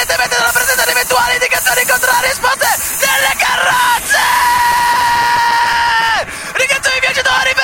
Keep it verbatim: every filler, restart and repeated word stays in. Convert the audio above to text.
evidentemente non presentano eventuali indicazioni contro la risposta delle carrozze!